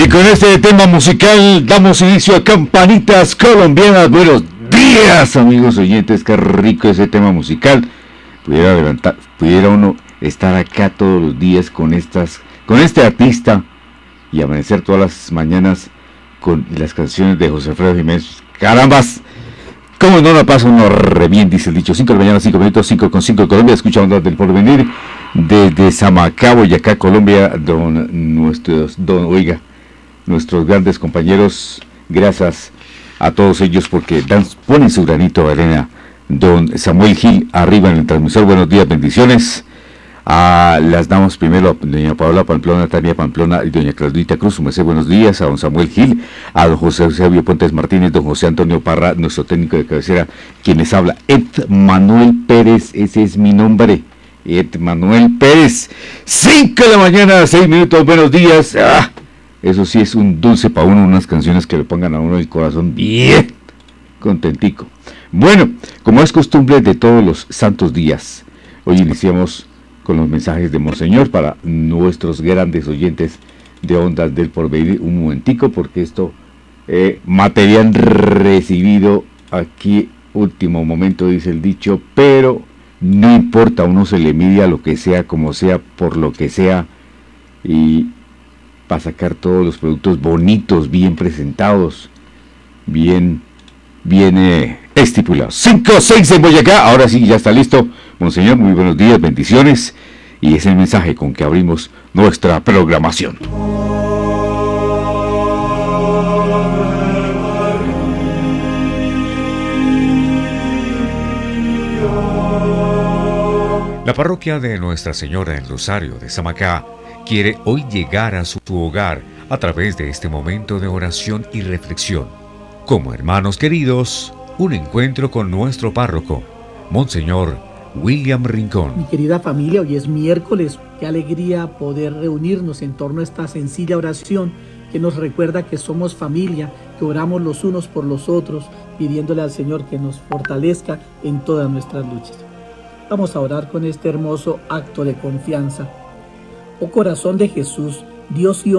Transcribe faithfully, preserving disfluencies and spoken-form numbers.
Y con este tema musical damos inicio a Campanitas Colombianas. Buenos días, amigos oyentes, qué rico ese tema musical. Pudiera levantar, pudiera uno estar acá todos los días con estas, con este artista y amanecer todas las mañanas con las canciones de José Alfredo Jiménez. ¡Carambas! ¿Cómo no la pasa uno re bien? Dice el dicho. cinco de la mañana, cinco minutos, cinco con cinco de Colombia. Escucha Ondas del Porvenir desde Samacá, Boyacá, Colombia. Don, nuestros, don, oiga, nuestros grandes compañeros, gracias a todos ellos porque dan, ponen su granito de arena. Don Samuel Gil, arriba en el transmisor. Buenos días, bendiciones. A las damos primero a doña Paola Pamplona, Tania Pamplona y doña Claudita Cruz, me sé buenos días, a don Samuel Gil, a don José Eusebio Puentes Martínez, don José Antonio Parra, nuestro técnico de cabecera, quienes habla, Ed Manuel Pérez, ese es mi nombre, Ed Manuel Pérez. Cinco de la mañana, seis minutos, buenos días. Ah, eso sí es un dulce para uno, unas canciones que le pongan a uno el corazón bien contentico. Bueno, como es costumbre de todos los santos días, hoy iniciamos con los mensajes de Monseñor para nuestros grandes oyentes de Ondas del Porvenir. Un momentico, porque esto, eh, material recibido aquí, último momento, dice el dicho, pero no importa, uno se le mide a lo que sea, como sea, por lo que sea, y para sacar todos los productos bonitos, bien presentados, bien, bien eh, estipulados. cinco seis en Boyacá, ahora sí, ya está listo. Monseñor, muy buenos días, bendiciones, y es el mensaje con que abrimos nuestra programación. La parroquia de Nuestra Señora del Rosario de Samacá quiere hoy llegar a su hogar a través de este momento de oración y reflexión. Como hermanos queridos, un encuentro con nuestro párroco, Monseñor William Rincón. Mi querida familia, hoy es miércoles. Qué alegría poder reunirnos en torno a esta sencilla oración que nos recuerda que somos familia, que oramos los unos por los otros, pidiéndole al Señor que nos fortalezca en todas nuestras luchas. Vamos a orar con este hermoso acto de confianza. Oh corazón de Jesús, Dios y